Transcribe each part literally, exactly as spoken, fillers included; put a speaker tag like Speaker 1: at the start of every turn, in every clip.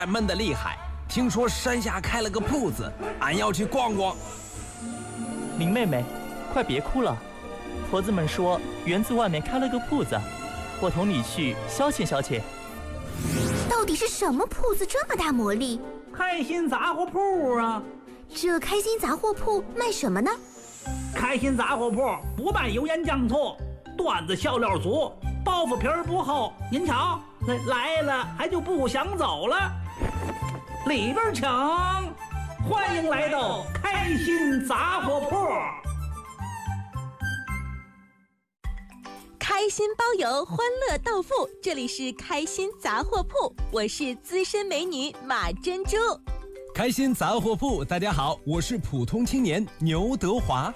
Speaker 1: 闷得厉害，听说山下开了个铺子，俺要去逛逛。
Speaker 2: 林妹妹，快别哭了，婆子们说园子外面开了个铺子，我同你去消遣消遣。
Speaker 3: 到底是什么铺子这么大魔力？
Speaker 4: 开心杂货铺啊！
Speaker 3: 这开心杂货铺卖什么呢？
Speaker 4: 开心杂货铺不卖油盐酱醋，段子笑料足，包袱皮儿不厚。您瞧，来了还就不想走了。里边请，欢迎来到开心杂货铺。
Speaker 5: 开心包邮，欢乐到付，这里是开心杂货铺，我是资深美女马珍珠。
Speaker 1: 开心杂货铺，大家好，我是普通青年牛德华。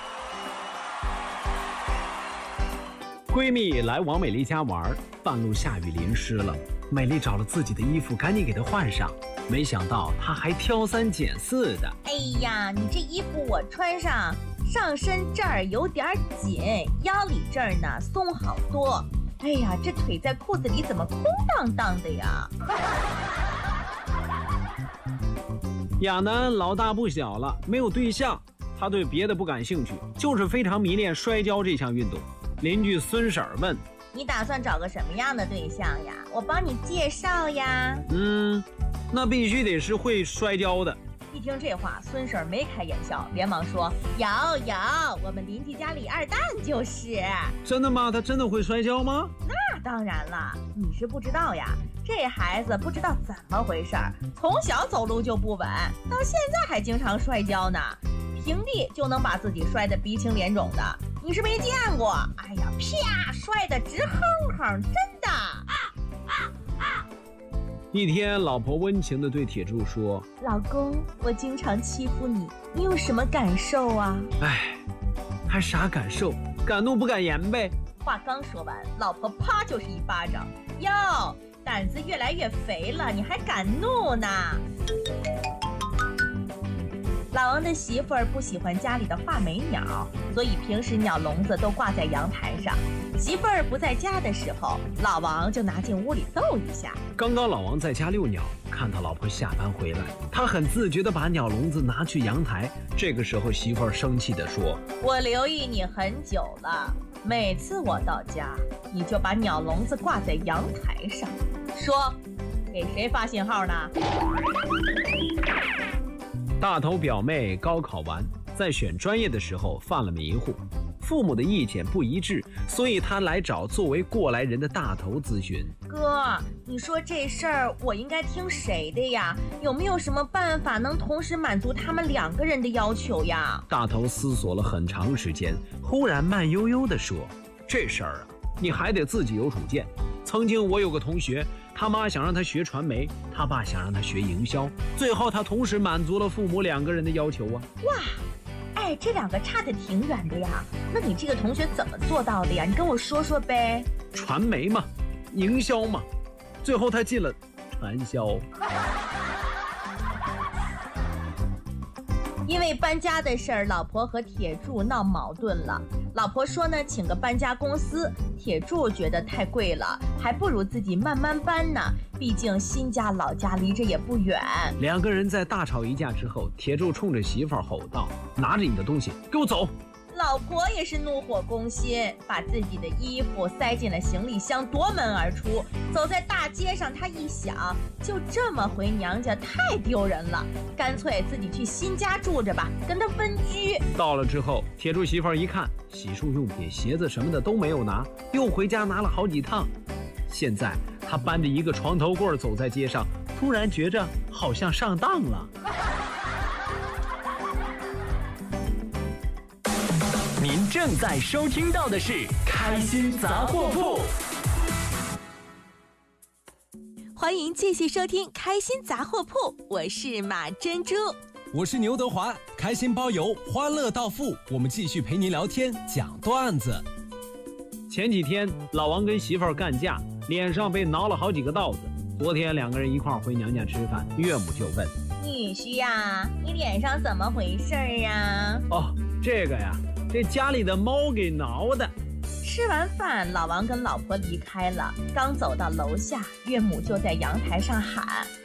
Speaker 6: 闺蜜来王美丽家玩，半路下雨淋湿了，美丽找了自己的衣服，赶紧给她换上。没想到她还挑三拣四的。
Speaker 7: 哎呀，你这衣服我穿上，上身这儿有点紧，腰里这儿呢松好多。哎呀，这腿在裤子里怎么空荡荡的呀？
Speaker 6: 亚楠老大不小了，没有对象，他对别的不感兴趣，就是非常迷恋摔跤这项运动。邻居孙婶儿问：“
Speaker 7: 你打算找个什么样的对象呀？我帮你介绍呀。”
Speaker 6: 嗯，那必须得是会摔跤的。
Speaker 7: 一听这话，孙婶儿没开眼笑，连忙说：“有有，我们邻居家李二蛋就是。”
Speaker 6: 真的吗？他真的会摔跤吗？
Speaker 7: 那当然了，你是不知道呀。这孩子不知道怎么回事儿，从小走路就不稳，到现在还经常摔跤呢。平地就能把自己摔得鼻青脸肿的，你是没见过。哎呀，啪，摔得直哼哼，真的。啊啊啊！
Speaker 6: 一天，老婆温情地对铁柱说：“
Speaker 7: 老公，我经常欺负你，你有什么感受啊？”
Speaker 6: 哎，还啥感受？敢怒不敢言呗。
Speaker 7: 话刚说完，老婆啪就是一巴掌。哟，胆子越来越肥了，你还敢怒呢？老王的媳妇儿不喜欢家里的画眉鸟，所以平时鸟笼子都挂在阳台上。媳妇儿不在家的时候，老王就拿进屋里逗一下。
Speaker 6: 刚刚老王在家遛鸟，看到老婆下班回来，他很自觉地把鸟笼子拿去阳台。这个时候，媳妇儿生气地说：“
Speaker 7: 我留意你很久了，每次我到家，你就把鸟笼子挂在阳台上，说给谁发信号呢？”
Speaker 6: 大头表妹高考完，在选专业的时候犯了迷糊，父母的意见不一致，所以她来找作为过来人的大头咨询。
Speaker 7: 哥，你说这事儿我应该听谁的呀？有没有什么办法能同时满足他们两个人的要求呀？
Speaker 6: 大头思索了很长时间，忽然慢悠悠地说：“这事儿啊，你还得自己有主见。曾经我有个同学，他妈想让他学传媒，他爸想让他学营销，最后他同时满足了父母两个人的要求啊。”
Speaker 7: 哇，哎，这两个差得挺远的呀。那你这个同学怎么做到的呀？你跟我说说呗。
Speaker 6: 传媒嘛，营销嘛，最后他进了传销。
Speaker 7: 因为搬家的事儿，老婆和铁柱闹矛盾了。老婆说呢，请个搬家公司，铁柱觉得太贵了，还不如自己慢慢搬呢，毕竟新家老家离着也不远。
Speaker 6: 两个人在大吵一架之后，铁柱冲着媳妇儿吼道：“拿着你的东西给我走！”
Speaker 7: 老婆也是怒火攻心，把自己的衣服塞进了行李箱，夺门而出。走在大街上，她一想，就这么回娘家太丢人了，干脆自己去新家住着吧，跟他分居。
Speaker 6: 到了之后，铁柱媳妇儿一看，洗漱用品、鞋子什么的都没有拿，又回家拿了好几趟。现在她搬着一个床头柜走在街上，突然觉着好像上当了。
Speaker 2: 您正在收听到的是开心杂货铺，
Speaker 5: 欢迎继续收听开心杂货铺，我是马珍珠，
Speaker 1: 我是牛德华。开心包邮，欢乐到付，我们继续陪您聊天讲段子。
Speaker 6: 前几天老王跟媳妇儿干架，脸上被挠了好几个道子。昨天两个人一块儿回娘家吃饭，岳母就问：“
Speaker 7: 女婿呀，你脸上怎么回事呀？”
Speaker 6: 哦，这个呀，这家里的猫给挠的。
Speaker 7: 吃完饭，老王跟老婆离开了，刚走到楼下，岳母就在阳台上喊：“